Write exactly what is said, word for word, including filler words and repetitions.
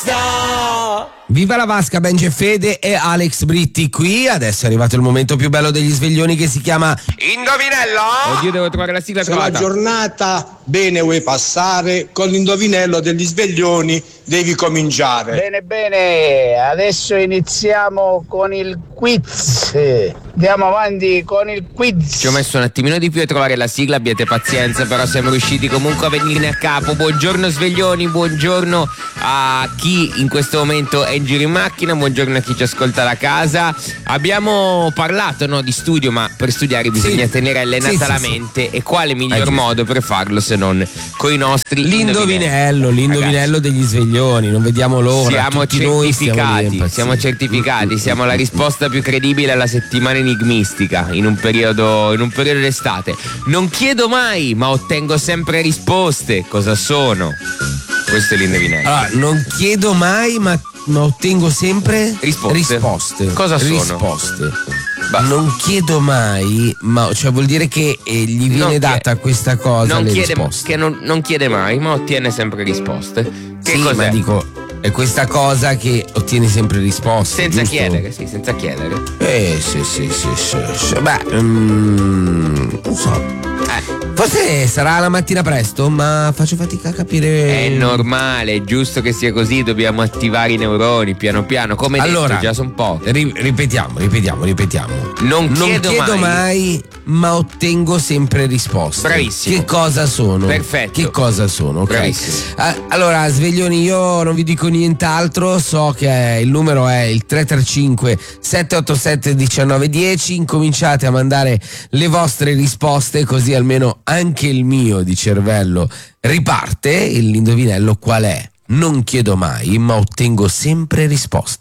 basta. Viva la Vasca, Benji e Fede e Alex Britti qui. Adesso è arrivato il momento più bello degli sveglioni che si chiama Indovinello. Oddio, devo trovare la sigla Se trovata. la giornata bene vuoi passare, con l'indovinello degli sveglioni devi cominciare. Bene, bene, adesso iniziamo con il quiz. Andiamo avanti con il quiz. Ci ho messo un attimino di più a trovare la sigla, abbiate pazienza, però siamo riusciti comunque a venirne a capo. Buongiorno sveglioni, buongiorno a chi in questo momento è in giro in macchina, buongiorno a chi ci ascolta da casa. Abbiamo parlato, no, di studio, ma per studiare bisogna Sì. tenere allenata Sì, sì, la sì. mente, e quale miglior giusto. modo per farlo se non con i nostri L'indovinello, l'indovinello degli sveglioni, non vediamo l'ora. Siamo tutti noi stiamo lì a certificati, impazzire. siamo certificati, siamo la risposta più credibile alla settimana enigmistica in un periodo in un periodo d'estate. Non chiedo mai, ma ottengo sempre risposte. Cosa sono? Questo è l'indovinello. Allora, non chiedo mai, ma, ma ottengo sempre Risposte. risposte. Cosa sono? Risposte. Basta. Non chiedo mai, ma cioè vuol dire che eh, gli viene Non chie- data questa cosa, non le chiede, risposte. che non, non chiede mai, ma ottiene sempre risposte. Che Sì, cos'è? ma dico, è questa cosa che ottieni sempre risposte. Senza giusto? chiedere, sì, senza chiedere. Eh, sì, sì, sì, sì, sì. Beh, mm, non so. Eh. Forse sarà la mattina presto, ma faccio fatica a capire. È normale, è giusto che sia così, dobbiamo attivare i neuroni piano piano, come Allora, detto, già sono pochi. Ri- ripetiamo, ripetiamo, ripetiamo. Non chiedo, non chiedo mai. mai, ma ottengo sempre risposte. Bravissimo. Che cosa sono? Perfetto. Che cosa sono? Ok. Bravissimo. Ah, allora, sveglioni, io non vi dico nient'altro. So che il numero è il tre tre cinque sette otto sette uno nove uno zero. Incominciate a mandare le vostre risposte, così almeno anche il mio di cervello riparte. L'indovinello qual è? Non chiedo mai, ma ottengo sempre risposte.